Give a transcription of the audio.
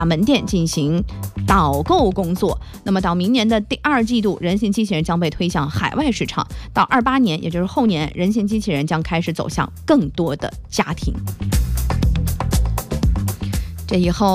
门店进行导购工作。那么到明年的第2季度，人形机器人将被推向海外市场。到28年，也就是后年，人形机器人将开始走向更多的家庭。这以后